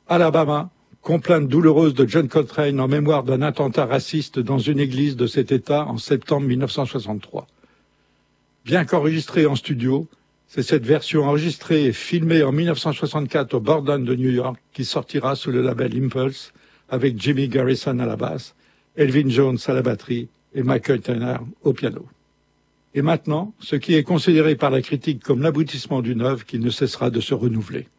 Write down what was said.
Alabama, complainte douloureuse de John Coltrane en mémoire d'un attentat raciste dans une église de cet État en septembre 1963. Bien qu'enregistrée en studio, c'est cette version enregistrée et filmée en 1964 au Bordone de New York qui sortira sous le label Impulse avec Jimmy Garrison à la basse, Elvin Jones à la batterie et Michael Turner au piano. Et maintenant, ce qui est considéré par la critique comme l'aboutissement d'une œuvre qui ne cessera de se renouveler.